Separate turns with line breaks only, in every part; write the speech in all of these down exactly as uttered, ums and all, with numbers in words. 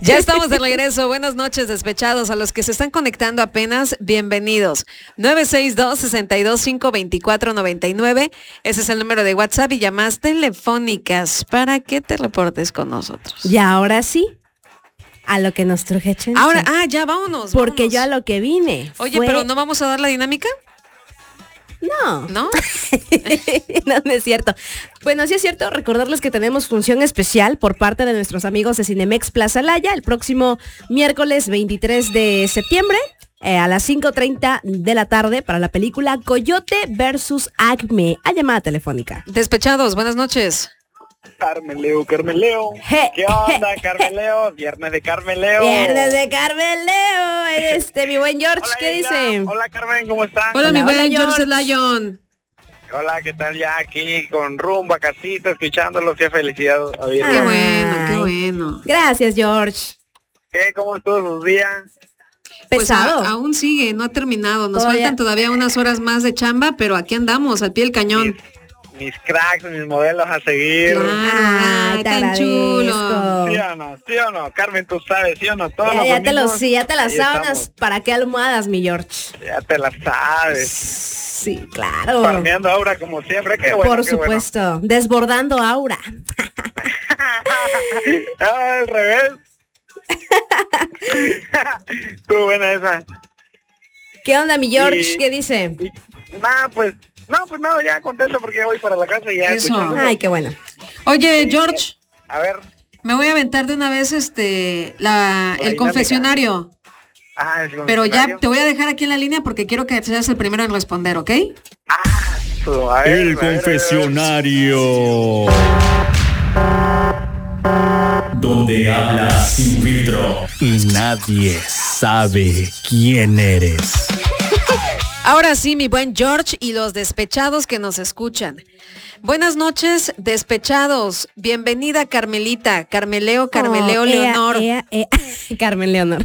Ya estamos de regreso. Buenas noches, despechados. A los que se están conectando apenas, bienvenidos. nueve seis dos, seis dos cinco, dos cuatro nueve nueve. Ese es el número de WhatsApp y llamadas telefónicas para que te reportes con nosotros.
Y ahora sí, a lo que nos truje Chencha.
Ahora, ah, ya vámonos.
Porque
vámonos.
yo a lo que vine.
Oye,
fue...
pero ¿no vamos a dar la dinámica?
No.
¿No?
No, no es cierto. Bueno, sí es cierto, recordarles que tenemos función especial por parte de nuestros amigos de Cinemex Plaza Laya el próximo miércoles veintitrés de septiembre eh, a las cinco treinta de la tarde para la película Coyote versus Acme, a llamada telefónica.
Despechados, buenas noches.
Carmeleo, Carmeleo. ¿Qué onda, Carmeleo? Viernes de Carmeleo.
Viernes de Carmeleo. Este, mi buen George,
Hola,
¿qué
Ida.
dice?
Hola, Carmen, ¿cómo estás?
Hola,
Hola,
mi buen
hola,
George
George.
Lion.
Hola, ¿qué tal? Ya aquí con rumbo a casita, escuchándolos. Qué felicidad. oírlos.
Qué
Ay.
bueno, qué bueno.
Gracias, George.
¿Qué? ¿Cómo estuvo sus días?
Pues
Pesado.
a- aún sigue, no ha terminado. Nos
Todavía.
faltan todavía unas horas más de chamba, pero aquí andamos, al pie del cañón.
Mis, mis cracks, mis modelos a seguir.
Claro,
Ay,
ay,
te
tan chulo.
agradezco.
¿Sí o no? ¿Sí o no? Carmen, tú sabes, ¿sí o no? Todos
Ya,
los
ya te lo,
domingos,
sí, ya te las
ahí
sábanas,
estamos.
¿para qué almohadas, mi George?
Ya te las sabes.
Sí, claro.
Farmeando ahora como siempre. Qué bueno,
Por
qué bueno.
supuesto, desbordando aura.
Ah, al revés. Estuvo buena esa.
¿Qué onda, mi George?
Sí.
¿Qué dice?
Y, nah, pues, no, pues no, ya contento porque ya voy para la casa y ya
Eso.
escuchando.
Ay, qué bueno.
Oye, George,
A ver,
me voy a aventar de una vez este la
La
el
dinámica.
confesionario,
ah, el
pero ya
confesionario.
te voy a dejar aquí en la línea porque quiero que seas el primero en responder, ¿ok?
Su- a ver, a
El
ver, a ver.
confesionario. Donde hablas sin filtro y nadie sabe quién eres.
Ahora sí, mi buen George y los despechados que nos escuchan. Buenas noches, despechados. Bienvenida, Carmelita, Carmeleo, Carmeleo
Oh,
Leonor.
ea, ea, ea. Carmen Leonor.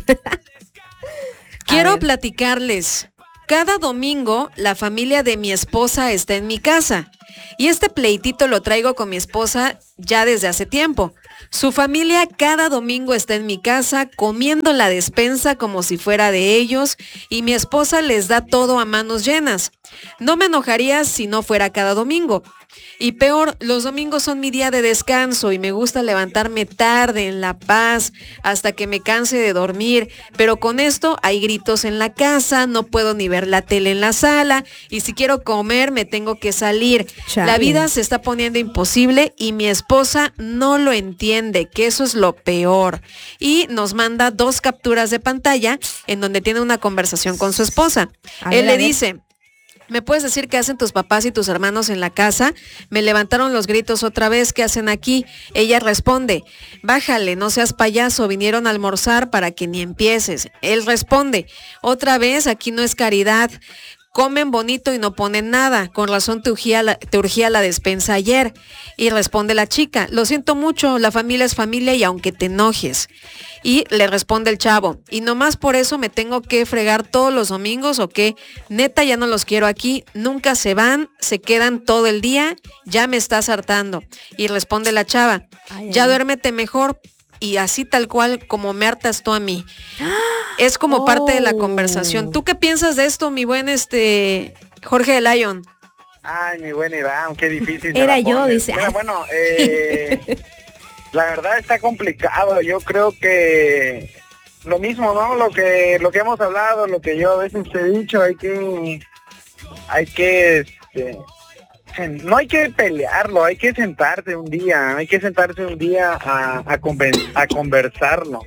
Quiero
ver.
platicarles. Cada domingo la familia de mi esposa está en mi casa y este pleitito lo traigo con mi esposa ya desde hace tiempo. Su familia cada domingo está en mi casa comiendo la despensa como si fuera de ellos y mi esposa les da todo a manos llenas. No me enojaría si no fuera cada domingo. Y peor, los domingos son mi día de descanso y me gusta levantarme tarde en la paz hasta que me canse de dormir, pero con esto hay gritos en la casa, no puedo ni ver la tele en la sala y si quiero comer me tengo que salir.
Chale.
La vida se está poniendo imposible y mi esposa no lo entiende, que eso es lo peor. Y nos manda dos capturas de pantalla en donde tiene una conversación con su esposa.
A ver,
Él
a
le
ver.
dice: ¿me puedes decir qué hacen tus papás y tus hermanos en la casa? Me levantaron los gritos otra vez, ¿qué hacen aquí? Ella responde: bájale, no seas payaso, vinieron a almorzar para que ni empieces. Él responde: otra vez, aquí no es caridad. Comen bonito y no ponen nada. Con razón te urgía, la, te urgía la despensa ayer. Y responde la chica: lo siento mucho, la familia es familia y aunque te enojes. Y le responde el chavo: ¿y nomás por eso me tengo que fregar todos los domingos o qué? Neta, ya no los quiero aquí, nunca se van, se quedan todo el día, ya me estás hartando. Y responde la chava:
Ay,
ya
ay.
duérmete mejor. Y así tal cual como me hartas tú a mí. Es como parte de la
Oh.
conversación. ¿Tú qué piensas de esto, mi buen este Jorge de Lion?
Ay, mi buena Iván, qué difícil. me
Era
la
yo,
pones.
dice.
Mira, bueno, eh, la verdad está complicado. Yo creo que lo mismo, ¿no? Lo que lo que hemos hablado, lo que yo a veces te he dicho, hay que hay que este, no hay que pelearlo, hay que sentarse un día, hay que sentarse un día a a, conven- a conversarlo.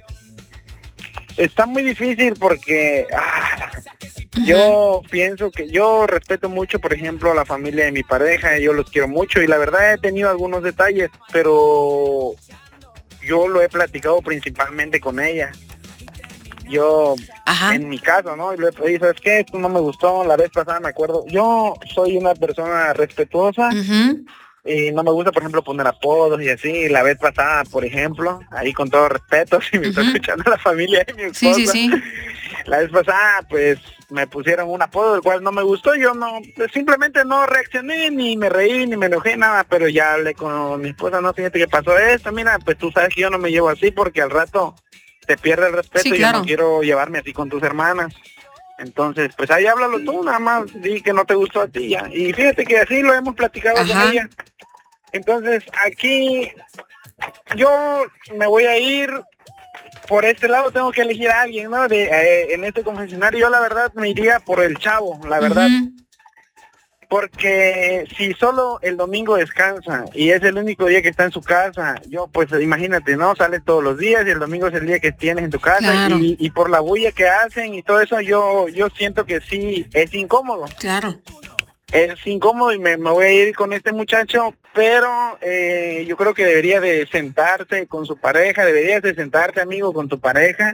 Está muy difícil porque ah, yo pienso que yo respeto mucho, por ejemplo, a la familia de mi pareja, yo los quiero mucho y la verdad he tenido algunos detalles, pero yo lo he platicado principalmente con ella. Yo,
Ajá.
en mi caso, ¿no? Y le he dicho, ¿sabes qué? Esto no me gustó, la vez pasada me acuerdo. Yo soy una persona respetuosa
Ujú.
y no me gusta, por ejemplo, poner apodos y así. La vez pasada, por ejemplo, ahí con todo respeto, si me está
Ujú.
escuchando la familia de mi
Sí,
esposa,
sí, sí.
la vez pasada, pues, me pusieron un apodo del cual no me gustó. Yo no, pues, simplemente no reaccioné, ni me reí, ni me enojé, nada, pero ya hablé con mi esposa, no, fíjate que pasó esto, mira, pues tú sabes que yo no me llevo así porque al rato se pierde el respeto
Sí,
y
claro.
yo no quiero llevarme así con tus hermanas. Entonces, pues ahí háblalo tú, nada más di que no te gustó a ti ya. Y fíjate que así lo hemos platicado
Ajá.
con ella. Entonces, aquí yo me voy a ir por este lado, tengo que elegir a alguien, ¿no? De, eh, en este confesionario yo la verdad me iría por el chavo, la verdad.
Ujú.
Porque si solo el domingo descansa y es el único día que está en su casa, yo pues imagínate, ¿no? Sales todos los días y el domingo es el día que tienes en tu casa.
Claro.
y, y por la bulla que hacen y todo eso, yo yo siento que sí, es incómodo.
Claro.
Es incómodo y me, me voy a ir con este muchacho, pero eh, yo creo que debería de sentarse con su pareja, deberías de sentarte, amigo, con tu pareja,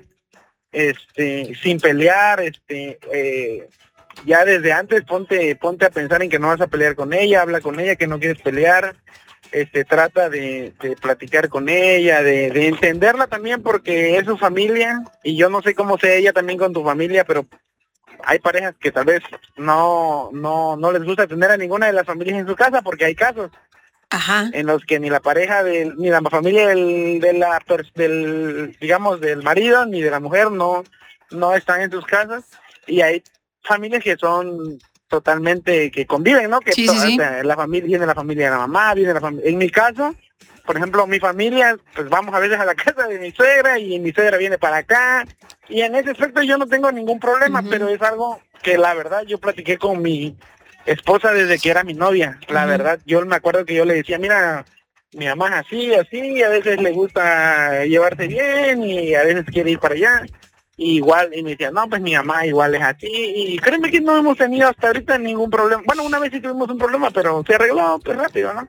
este, sin pelear, este, eh, ya desde antes ponte, ponte a pensar en que no vas a pelear con ella, habla con ella que no quieres pelear, este, trata de, de platicar con ella, de, de entenderla también porque es su familia y yo no sé cómo sea ella también con tu familia, pero hay parejas que tal vez no, no, no les gusta tener a ninguna de las familias en su casa porque hay casos
Ajá.
en los que ni la pareja de, ni la familia del, de la, pers- del, digamos, del marido ni de la mujer no, no están en sus casas y hay familias que son totalmente, que conviven, ¿no? Que
Sí,
to-
sí, sí.
o sea, la familia, viene la familia de la mamá, viene la familia, en mi caso, por ejemplo, mi familia, pues vamos a veces a la casa de mi suegra y mi suegra viene para acá y en ese aspecto yo no tengo ningún problema,
Ujú.
pero es algo que la verdad yo platiqué con mi esposa desde que era mi novia, la
Ujú.
verdad, yo me acuerdo que yo le decía, mira, mi mamá es así, así, a veces le gusta llevarse bien y a veces quiere ir para allá, y igual, y me decía, no, pues mi mamá igual es así, y créeme que no hemos tenido hasta ahorita ningún problema, bueno, una vez sí tuvimos un problema, pero se arregló pues rápido, ¿no?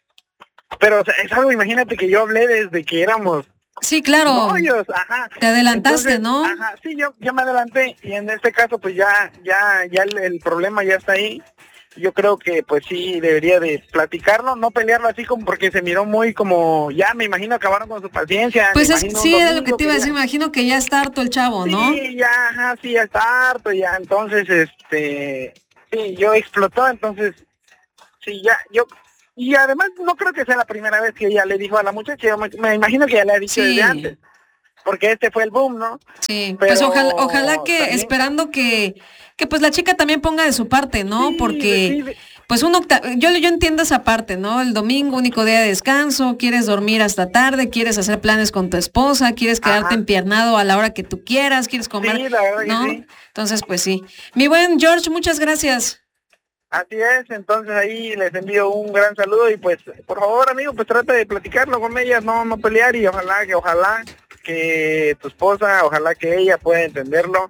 Pero o sea, es algo, imagínate que yo hablé desde que éramos
Sí, claro.
novios, ajá.
Te adelantaste,
Entonces,
¿no?
Ajá, sí, yo, yo me adelanté y en este caso pues ya, ya, ya el, el problema ya está ahí. Yo creo que pues sí debería de platicarlo, no pelearlo así como porque se miró muy como, ya me imagino acabaron con su paciencia.
Pues
me
es,
imagino un
sí, era lo que
domingo
te iba a
ya-
decir, me imagino que ya está harto el chavo, ¿no?
Sí, ya, ajá, sí, ya está harto, ya, entonces, este, sí, yo explotó, entonces, sí, ya, yo, y además no creo que sea la primera vez que ella le dijo a la muchacha, yo me, me imagino que ya le ha dicho
Sí.
desde antes, porque este fue el boom, ¿no?
Sí,
Pero
pues ojalá, ojalá que,
también-
esperando que, que pues la chica también ponga de su parte, ¿no?
Sí,
Porque
sí, de-
pues uno, ta- yo, yo entiendo esa parte, ¿no? El domingo, único día de descanso, quieres dormir hasta tarde, quieres hacer planes con tu esposa, quieres quedarte
Ajá.
empiernado a la hora que tú quieras, quieres comer,
Sí, la verdad que
¿no?
sí.
Entonces, pues sí. Mi buen George, muchas gracias.
Así es, entonces ahí les envío un gran saludo y pues por favor amigo, pues trata de platicarlo con ella, no no pelear y ojalá que ojalá que tu esposa, ojalá que ella pueda entenderlo,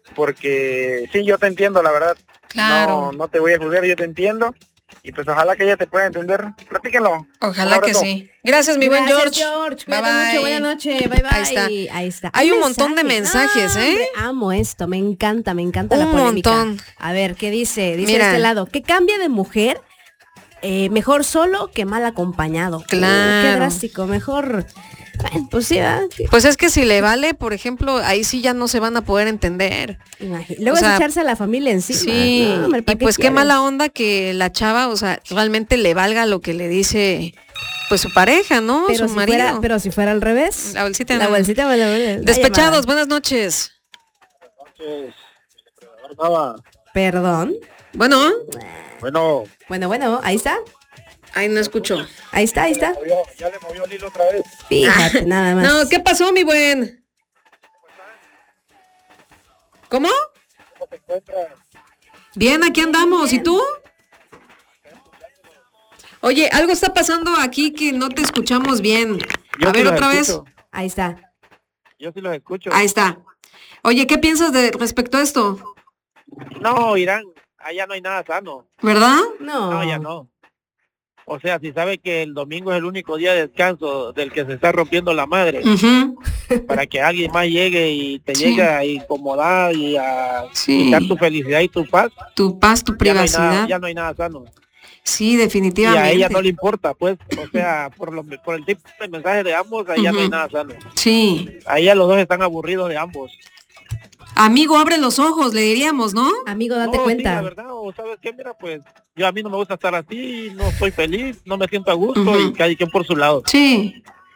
porque sí, yo te entiendo, la verdad.
Claro.
No, no te voy a juzgar, yo te entiendo. Y pues ojalá que ella te pueda entender. Platíquenlo.
Ojalá
Un
que
abrazo.
sí. Gracias, mi buen
Gracias,
George.
George.
Bye,
Cuídate mucho.
bye.
Buenas noches. Bye, bye.
Ahí está.
Ahí está.
Hay un montón de mensajes,
No,
¿eh?
hombre, amo esto. Me encanta, me encanta la
Un
polémica.
montón.
A ver, ¿qué dice? Dice
Mira.
de este lado. ¿Qué cambia de mujer? Eh, mejor solo que mal acompañado.
Claro.
Uh, qué drástico. Mejor. Bueno, pues sí, ¿verdad?
Pues es que si le vale, por ejemplo, ahí sí ya no se van a poder entender.
Imagi- Luego
O sea,
es echarse a la familia encima.
Sí,
No, hombre, ¿para
y pues qué
quieres?
mala onda que la chava, o sea, realmente le valga lo que le dice pues su pareja, ¿no?
Pero
su
si,
marido.
fuera, pero si fuera al revés.
La bolsita
La
no.
bolsita, bueno, bueno.
Despechados,
Ay,
buenas noches.
Perdón.
Bueno,
Bueno,
Bueno, bueno, ahí está.
ay, no escucho.
Ahí está, ahí está.
ya le movió el hilo otra vez.
Fíjate, nada más.
No, ¿qué pasó, mi buen? ¿Cómo?
¿Cómo te encuentras?
Bien, aquí andamos. ¿Y tú? Oye, algo está pasando aquí que no te escuchamos bien.
Yo
A
sí
ver,
los
otra vez.
escucho.
Ahí está.
Yo sí los escucho.
Ahí está. Oye, ¿qué piensas de respecto a esto?
No, Irán, allá no hay nada sano.
¿Verdad?
No.
No, ya no. O sea, si sabe que el domingo es el único día de descanso del que se está rompiendo la madre,
Ujú.
para que alguien más llegue y te
Sí.
llegue a incomodar y a
Sí.
quitar tu felicidad y tu paz,
Tu paz, tu
ya no, hay
privacidad.
nada, ya no hay nada sano.
Sí,
Y
definitivamente.
a ella no le importa, pues, o sea, por, lo, por el tipo de mensaje de ambos, allá no hay
Ujú.
nada sano.
Sí.
A ella los dos están aburridos de ambos.
Amigo, abre los ojos, le diríamos, ¿no?
Amigo, date
No, sí,
cuenta.
la verdad, o sabes qué, mira, pues, yo a mí no me gusta estar así, no estoy feliz, no me siento a gusto
Ujú.
y cada quien por su lado.
Sí.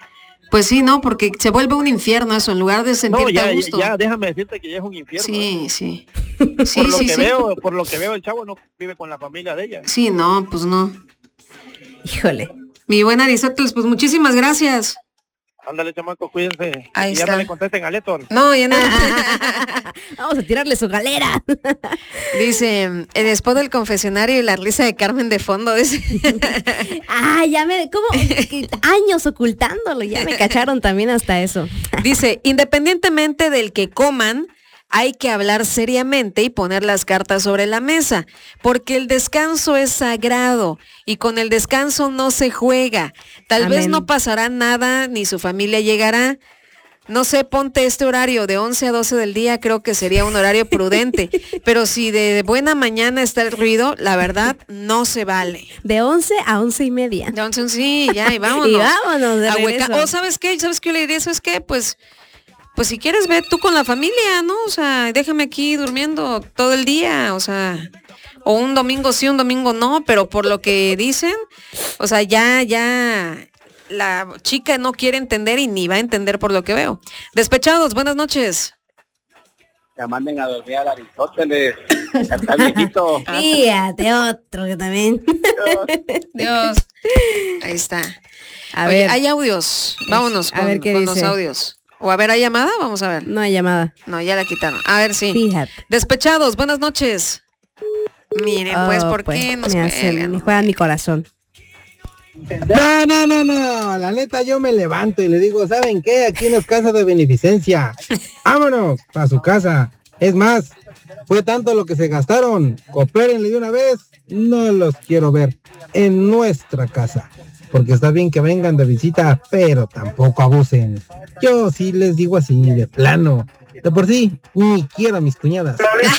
Pues sí, ¿no? Porque se vuelve un infierno eso, en lugar de sentirte
No, ya,
a gusto.
ya, déjame decirte que ya es un infierno.
Sí,
¿eh?
sí.
Por
Sí,
lo
sí,
que
sí.
veo, por lo que veo, el chavo no vive con la familia de ella.
Sí, no, pues no.
Híjole.
Mi buena Aristóteles, pues muchísimas gracias.
Ándale, chamaco, cuídense.
Ahí
y ya
está.
no le contesten a Héctor.
No, ya no.
Vamos a tirarle su galera.
Dice, el spot del confesionario y la risa de Carmen de fondo. Dice.
Ah, ya me... ¿Cómo? Que años ocultándolo. Ya me cacharon también hasta eso.
Dice, independientemente del que coman, hay que hablar seriamente y poner las cartas sobre la mesa, porque el descanso es sagrado y con el descanso no se juega. Tal
Amén.
vez no pasará nada ni su familia llegará. No sé, ponte este horario de once a doce del día, creo que sería un horario prudente, pero si de buena mañana está el ruido, la verdad no se vale.
De once a once y media.
De once, sí, ya, y vámonos.
Y vámonos de
A hueca-
regreso.
O ¿sabes qué? ¿Sabes qué yo le diría? ¿Sabes qué? Pues... Pues si quieres, ve tú con la familia, ¿no? O sea, déjame aquí durmiendo todo el día, o sea, o un domingo sí, un domingo no, pero por lo que dicen, o sea, ya, ya, la chica no quiere entender y ni va a entender por lo que veo. Despechados, buenas noches.
Ya manden a dormir a Aristóteles. Ya está viejito.
Fíjate, otro que también.
Dios. Ahí está.
A
Oye,
ver,
hay audios. Vámonos
A
con,
ver qué
con los
dice.
audios. O a ver, ¿hay llamada? Vamos a ver.
no hay llamada.
No, ya la quitaron. A ver, sí.
Fíjate.
Despechados, buenas noches. Miren, pues,
Oh,
¿por
pues,
qué nos
me hacen-
cuelgan?
me juegan mi corazón.
No, no, no, no, la neta yo me levanto y le digo, ¿saben qué? Aquí no es casa de beneficencia. Vámonos a su casa. Es más, fue tanto lo que se gastaron. Coopérenle de una vez. No los quiero ver en nuestra casa. Porque está bien que vengan de visita, pero tampoco abusen. Yo sí les digo así, de plano. De por sí, ni quiero a mis cuñadas.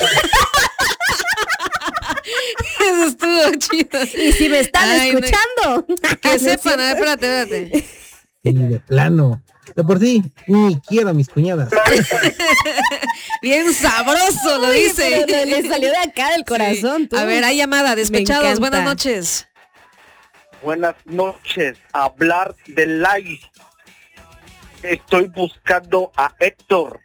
Eso estuvo chido.
Y si me están
Ay, no-
escuchando.
Que
¿no es
sepan, a ver,
cierto?
espérate, espérate.
Sí, de plano. De por sí, ni quiero a mis cuñadas.
Bien sabroso lo
Oye,
dice.
pero le salió de acá del corazón.
Sí.
tú.
A ver, hay llamada, despechados,
encanta.
buenas noches.
Buenas noches. Hablar de like. Estoy buscando a Héctor.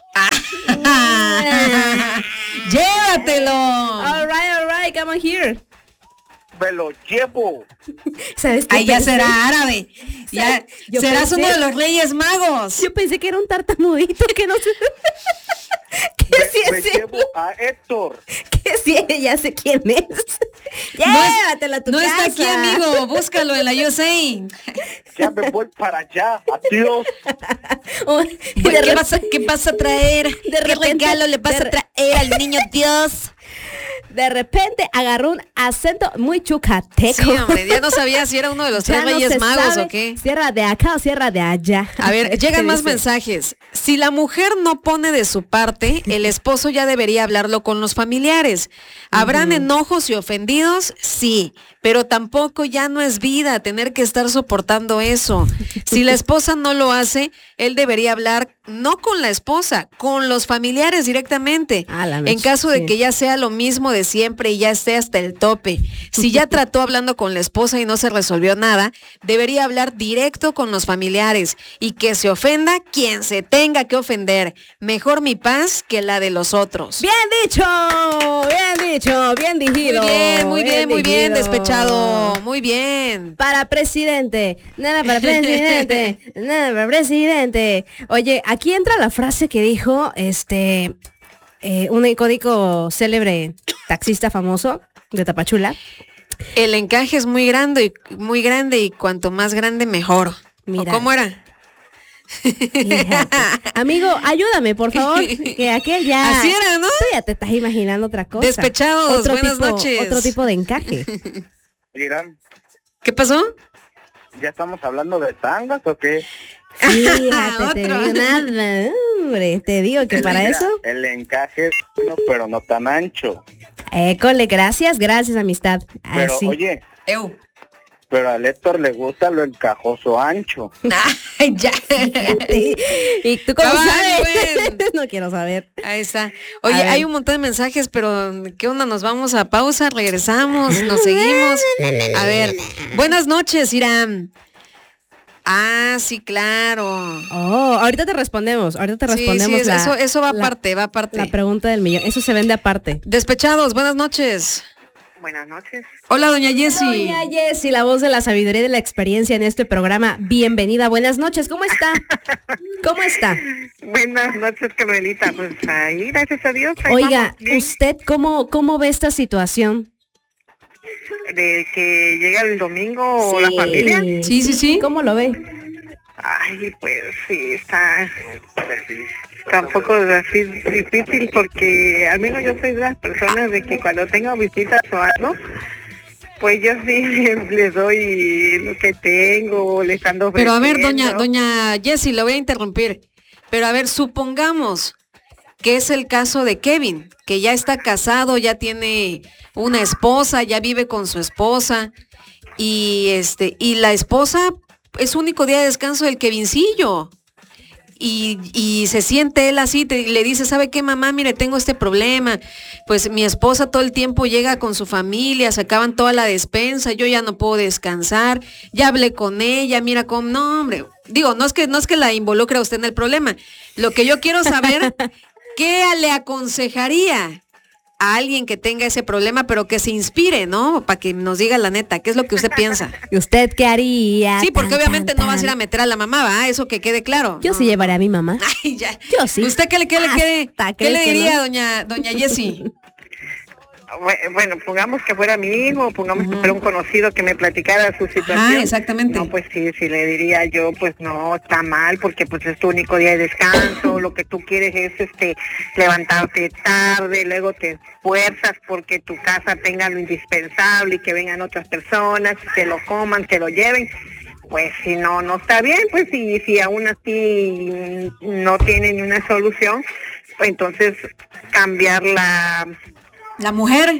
Llévatelo.
All right, all right, come on here.
Me lo llevo.
¿Sabes qué
Ahí ya
pensé?
será árabe. Ya
Yo
serás
pensé-
uno de los Reyes Magos.
Yo pensé que era un tartamudito que no sé. que
Me,
sí
me
es
llevo a Héctor.
que sí, ya sé quién es.
No es-
Llévatelo a tu
No
casa.
está aquí, amigo. Búscalo en la U S A.
Ya me voy para allá. Adiós.
Oh, y
¿Qué,
de rep-
vas a, ¿Qué vas a traer? ¿Qué
repente-
regalo le vas
de
a
re-
traer al niño Dios?
De repente agarró un acento muy chucateco.
Sí, hombre, ya no sabía si era uno de los
Ya
tres
no
Reyes
se
Magos
sabe,
o qué.
Cierra de acá o cierra de allá.
A ver,
¿Qué
llegan más
dice?
mensajes. Si la mujer no pone de su parte, el esposo ya debería hablarlo con los familiares. ¿Habrán enojos y ofendidos? Sí, pero tampoco ya no es vida tener que estar soportando eso. Si la esposa no lo hace, él debería hablar no con la esposa, con los familiares directamente.
A la
En
mecha,
caso de
sí.
que ya sea lo mismo de siempre y ya esté hasta el tope. Si ya trató hablando con la esposa y no se resolvió nada, debería hablar directo con los familiares y que se ofenda quien se tenga que ofender. Mejor mi paz que la de los otros.
Bien dicho, bien dicho, bien digido.
Muy bien, muy bien, muy bien,
digido.
despechado. Muy bien.
Para presidente, nada para presidente, nada para presidente. Oye, aquí entra la frase que dijo este eh, un icónico célebre taxista famoso de Tapachula.
El encaje es muy grande y muy grande y cuanto más grande mejor.
Mira.
¿O ¿Cómo era?
Fíjate. Amigo, ayúdame, por favor, que aquel ya...
Así era, ¿no?
Tú ya te estás imaginando otra cosa.
Despechados,
Otro
buenas
tipo-
noches.
Otro tipo de encaje.
Dirán,
¿Qué pasó?
¿ya estamos hablando de tangas o qué?
Fíjate, te
Otro.
digo nada, hombre, te digo que para
Mira,
eso...
el encaje es bueno, pero no tan ancho.
École, gracias, gracias, amistad.
Pero
Así.
oye,
Eu.
pero al Héctor le gusta lo encajoso ancho.
Ay, ya.
¿Y, y tú cómo
Cabal,
sabes?
pues.
No quiero saber.
Ahí está.
A
Oye,
ver.
hay un montón de mensajes, pero ¿qué onda? ¿Nos vamos a pausa? ¿Regresamos? ¿Nos seguimos? A ver, buenas noches, Irán. Ah, sí, claro.
Oh, ahorita te respondemos, ahorita te
Sí,
respondemos
sí,
la,
eso, eso va
la-
aparte, va aparte.
la pregunta del millón. Eso se vende aparte.
Despechados, buenas noches.
Buenas noches.
Hola, doña Jessie.
Doña Jessie, la voz de la sabiduría y de la experiencia en este programa. Bienvenida, buenas noches, ¿cómo está? ¿Cómo está?
Buenas noches, Carmelita. Pues ahí, gracias a Dios. ahí
Oiga,
vamos bien.
¿usted cómo, cómo ve esta situación?
De que llega el domingo o la familia.
Sí, sí, sí.
¿Cómo lo ve?
Ay, pues sí, está, está un poco así difícil porque al menos yo soy de las personas de que cuando tengo visitas o algo, pues yo sí les doy lo que tengo, les ando
Pero a ver, doña,
ofreciendo.
doña Jessie, le voy a interrumpir. Pero a ver, supongamos que es el caso de Kevin, que ya está casado, ya tiene una esposa, ya vive con su esposa, y este, y la esposa es su único día de descanso del Kevincillo. Y, y se siente él así, te- le dice, ¿sabe qué, mamá? Mire, tengo este problema. Pues mi esposa todo el tiempo llega con su familia, se acaban toda la despensa, yo ya no puedo descansar, ya hablé con ella, mira cómo, no, hombre. Digo, no es que, no es que la involucre a usted en el problema. Lo que yo quiero saber, ¿qué le aconsejaría a alguien que tenga ese problema, pero que se inspire, ¿no? Para que nos diga la neta, ¿qué es lo que usted piensa?
¿Y usted qué haría?
Sí, porque
Tan,
obviamente
tan,
no vas a ir a
tan.
meter a la mamá, ¿va? Eso que quede claro.
Yo
No.
sí llevaré a mi mamá.
Ay, ya.
Yo sí.
¿Usted qué le, qué le, qué,
Hasta
qué le
cree que
diría,
no.
doña, doña Jessie?
Bue- Bueno, pongamos que fuera mi hijo, pongamos que fuera un conocido que me platicara su situación.
Ajá, exactamente.
No, pues sí, sí le diría yo, pues no, está mal, porque pues es tu único día de descanso, lo que tú quieres es este levantarte tarde, luego te esfuerzas porque tu casa tenga lo indispensable y que vengan otras personas, que lo coman, que lo lleven. Pues si no, no está bien, pues si, si aún así mm, no tienen una solución, pues entonces cambiar la...
La mujer.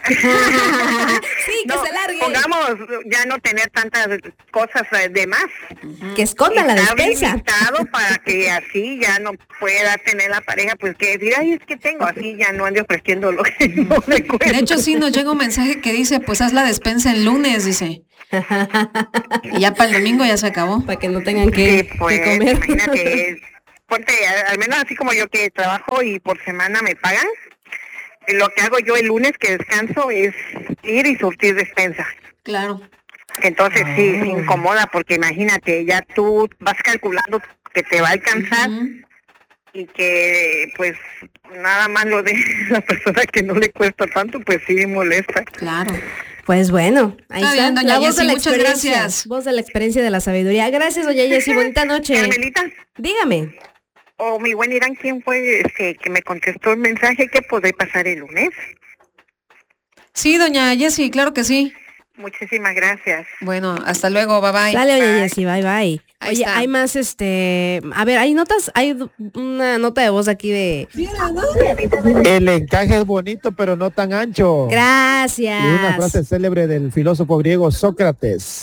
Sí, que
No,
se largue.
pongamos ya no tener tantas cosas eh, de más.
Que esconda la
Estar
despensa.
limitado para que así ya no pueda tener la pareja, pues que decir, ay, es que tengo, así ya no ande ofreciendo lo que no me cuesta.
De hecho, sí nos llega un mensaje que dice, pues haz la despensa el lunes, dice. Y ya para el domingo ya se acabó.
Para que no tengan
Sí,
que,
pues,
que comer.
imagínate, ponte, al, al menos así como yo que trabajo y por semana me pagan, lo que hago yo el lunes que descanso es ir y surtir despensa.
Claro.
Entonces sí, se incomoda porque imagínate, ya tú vas calculando que te va a alcanzar
Ujú.
y que pues nada más lo de la persona que no le cuesta tanto, pues sí molesta.
Claro.
Pues bueno, ahí
Está
está.
bien, doña
la voz
Jessie,
de la
muchas
experiencia.
gracias.
Voz de la experiencia y de la sabiduría. Gracias, doña Jessie. Bonita noche.
Carmelita,
Dígame.
o mi buen Irán, ¿quién fue este que me contestó el mensaje que podré pasar el lunes?
Sí, doña Jessie, claro que sí.
Muchísimas gracias.
Bueno, hasta luego, bye bye.
Dale, doña
Bye.
Jessie, bye bye.
Ahí
Oye,
está.
hay más, este, a ver, hay notas, hay d- una nota de voz aquí de.
El encaje es bonito, pero no tan ancho.
Gracias.
Y una frase célebre del filósofo griego Sócrates.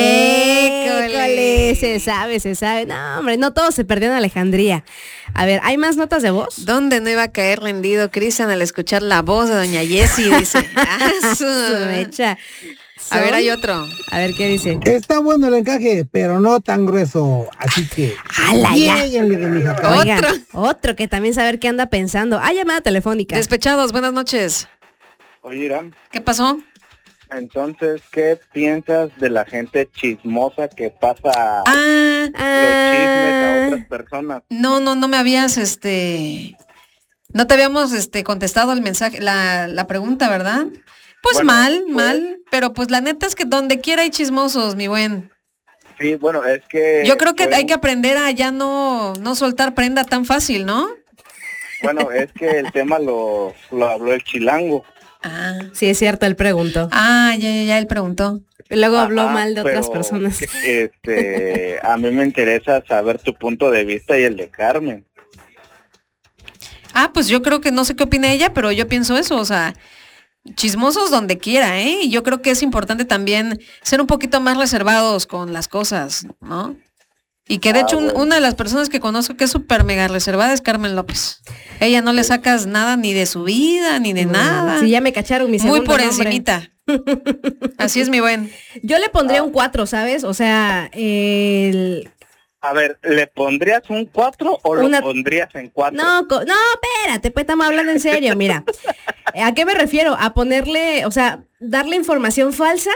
École, se sabe, se sabe. No, hombre, no todo se perdió en Alejandría. A ver, ¿hay más notas de voz?
¿Dónde no iba a caer rendido Cristian al escuchar la voz de doña Jessie? Dice. Ah, su-
Su mecha.
A ver,
Son-
hay otro.
A ver, ¿qué dice?
Está bueno el encaje, pero no tan grueso. Así que,
¡Hala, ya!
lléguenle de mi jaca.
Oigan,
Otro.
otro que también saber qué anda pensando. Ah, llamada telefónica.
Despechados, buenas noches.
Oye, Irán,
¿Qué pasó?
entonces, ¿qué piensas de la gente chismosa que pasa
Ah,
los chismes a
Ah,
otras personas?
no, no, no me habías, este, no te habíamos, este, contestado el mensaje, la, la pregunta, ¿verdad? Pues
Bueno,
mal,
pues-
mal, pero pues la neta es que donde quiera hay chismosos, mi buen.
Sí, bueno, es que...
Yo creo que
fue
hay
un-
que aprender a ya no, no soltar prenda tan fácil, ¿no?
Bueno, es que el tema lo, lo habló el chilango.
Ah,
sí, es cierto, él preguntó.
ah, ya, ya, ya, él preguntó.
Y luego habló
Ajá,
mal de otras
pero,
personas.
Este, a mí me interesa saber tu punto de vista y el de Carmen.
Ah, pues yo creo que no sé qué opina ella, pero yo pienso eso, o sea, chismosos donde quiera, ¿eh? Y yo creo que es importante también ser un poquito más reservados con las cosas, ¿no? Y que de
Ah,
hecho un-
bueno.
una de las personas que conozco que es súper mega reservada es Carmen López. Ella no le sacas nada ni de su vida, ni de nada.
Sí, ya me cacharon mi
Muy
segundo
por
nombre.
encimita. Así es, mi buen.
Yo le pondría un cuatro, ¿sabes? O sea, el...
A ver, ¿le pondrías un cuatro o
Una-
lo pondrías en cuatro?
No, co- no, espérate, pues estamos hablando en serio, mira. ¿A qué me refiero? A ponerle, o sea, darle información falsa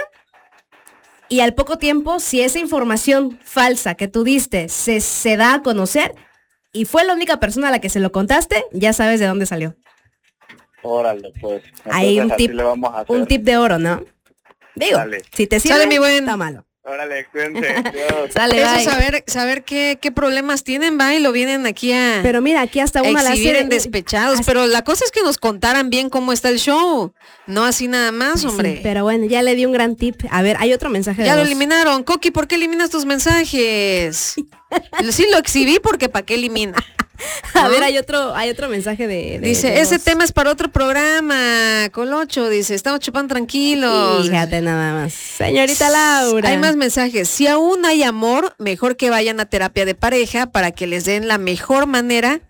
y al poco tiempo, si esa información falsa que tú diste se, se da a conocer y fue la única persona a la que se lo contaste, ya sabes de dónde salió.
Órale, pues.
Hay un
Entonces, así
tip,
le vamos a hacer.
un tip de oro, ¿no? Digo,
Dale.
si te sirve,
Sale, mi buen.
está malo.
Órale, cuídense. Dios.
Sale,
Eso
bye.
saber, saber qué, qué problemas tienen, va, y lo vienen aquí a
Pero mira, aquí hasta una la
exhibir
hace-
en despechados. Pero la cosa es que nos contaran bien cómo está el show. No así nada más,
Sí,
hombre.
pero bueno, ya le di un gran tip. A ver, hay otro mensaje de
Ya lo
voz.
eliminaron. Coqui, ¿por qué eliminas tus mensajes? Sí lo exhibí porque ¿para qué elimina?
A
¿No?
ver, hay otro, hay otro mensaje de, de-
Dice,
de
ese
voz.
tema es para otro programa. Colocho, dice, estamos chupando tranquilos.
Fíjate nada más. Señorita Laura.
Hay más mensajes. Si aún hay amor, mejor que vayan a terapia de pareja para que les den la mejor manera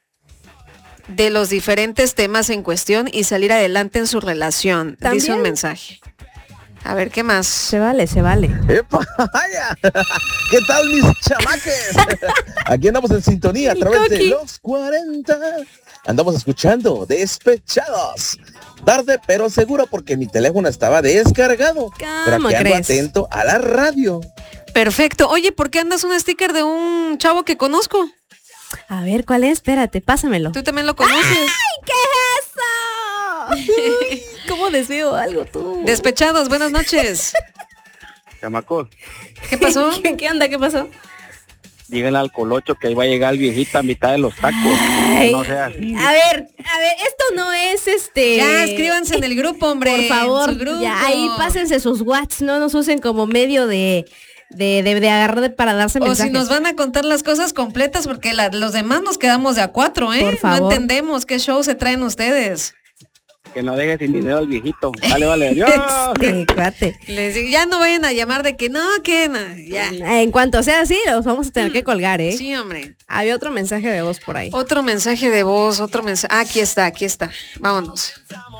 de los diferentes temas en cuestión y salir adelante en su relación. Dice
¿También?
un mensaje. A ver, ¿qué más?
Se vale, se vale.
¡Epa! ¡Vaya! ¿Qué tal, mis chamaques? Aquí andamos en sintonía a
El
través de
Coqui.
los cuarenta. Andamos escuchando Despechados. Tarde pero seguro porque mi teléfono estaba descargado. Pero
¿Cómo
aquí ando
crees?
atento a la radio.
Perfecto. Oye, ¿por qué andas un sticker de un chavo que conozco?
A ver, ¿cuál es? Espérate, pásamelo.
Tú también lo conoces.
¿Qué es eso? Uy, ¿cómo deseo algo tú?
Despechados, buenas noches.
Chamacos,
¿Qué pasó?
¿Qué, qué onda? ¿Qué pasó?
díganle al Colocho que ahí va a llegar el viejito a mitad de los tacos.
Ay.
No sea así.
A ver, a ver, esto no es este...
Ya, escríbanse en el grupo, hombre.
Por
en
favor,
su grupo.
ya ahí pásense sus whats, no nos usen como medio de, de, de, de agarrar para darse
O
mensajes.
si nos van a contar las cosas completas, porque la- los demás nos quedamos de a cuatro, ¿eh?
Por favor.
No entendemos qué show se traen ustedes.
Que no deje sin dinero al viejito. Vale, vale, adiós.
Este, cuate.
Les digo, ya no vayan a llamar de que no, que no, ya.
En cuanto sea así, los vamos a tener que colgar, ¿eh?
Sí, hombre.
Había otro mensaje de voz por ahí.
Otro mensaje de voz, otro mensaje. Ah, aquí está, aquí está. Vámonos.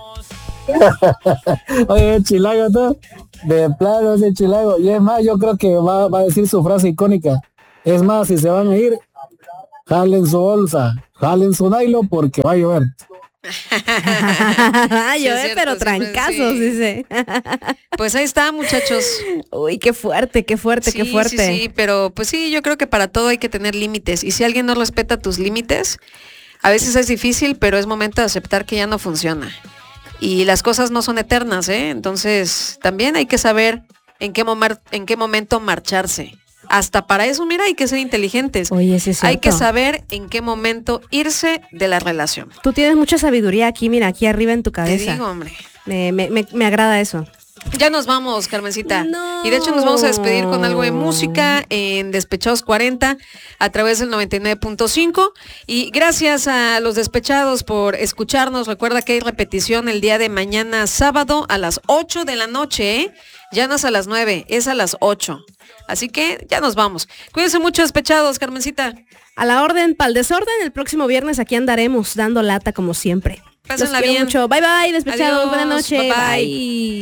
Oye, Chilago, ¿no? De plano ese Chilago. Y es más, yo creo que va, va a decir su frase icónica. Es más, si se van a ir, jalen su bolsa, jalen su nylon porque va a llover.
Yo,
es
eh,
cierto,
pero
siempre
trancazos,
sí.
dice.
Pues ahí está, muchachos.
Uy, qué fuerte, qué fuerte, qué
Sí,
fuerte.
Sí, sí, pero pues sí, yo creo que para todo hay que tener límites. Y si alguien no respeta tus límites, a veces es difícil, pero es momento de aceptar que ya no funciona. Y las cosas no son eternas, ¿eh? Entonces también hay que saber en qué, momar- en qué momento marcharse. Hasta para eso, mira, hay que ser inteligentes.
Oye, sí es
Hay que
cierto.
saber en qué momento irse de la relación.
Tú tienes mucha sabiduría aquí, mira, aquí arriba en tu
Te
cabeza.
digo, hombre.
Me, me, me, me agrada eso.
Ya nos vamos, Carmencita.
No.
Y de hecho nos vamos a despedir con algo de música en Despechados cuarenta a través del noventa y nueve punto cinco. Y gracias a los despechados por escucharnos. Recuerda que hay repetición el día de mañana sábado a las ocho de la noche, ¿eh? Ya no es a las nueve, es a las ocho. Así que ya nos vamos. Cuídense mucho, despechados, Carmencita.
A la orden, pa'l desorden, el próximo viernes aquí andaremos dando lata como siempre.
Pásenla
Los quiero
bien.
mucho. Bye bye, despechados.
Adiós.
Buenas noches.
Bye, bye.
Bye.